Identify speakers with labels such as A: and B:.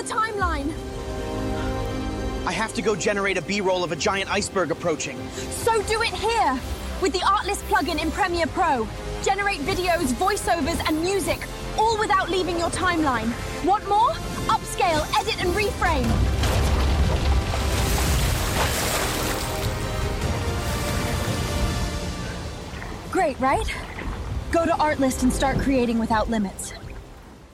A: timeline.
B: I have to go generate a B-roll of a giant iceberg approaching.
A: So do it here, with the Artlist plugin in Premiere Pro. Generate videos, voiceovers, and music, all without leaving your timeline. Want more? Upscale, edit, and reframe. Great, right? Go to Artlist and start creating without limits.